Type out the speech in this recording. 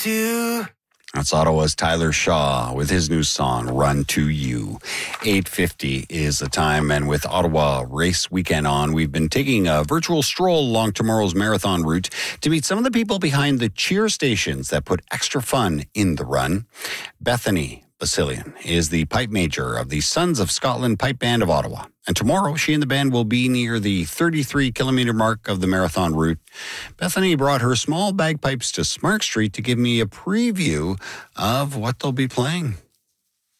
to. That's Ottawa's Tyler Shaw with his new song, Run to You. 8:50 is the time, and with Ottawa Race Weekend on, we've been taking a virtual stroll along tomorrow's marathon route to meet some of the people behind the cheer stations that put extra fun in the run. Bethany Basilian is the pipe major of the Sons of Scotland Pipe Band of Ottawa. And tomorrow, she and the band will be near the 33-kilometer mark of the marathon route. Bethany brought her small bagpipes to Smark Street to give me a preview of what they'll be playing.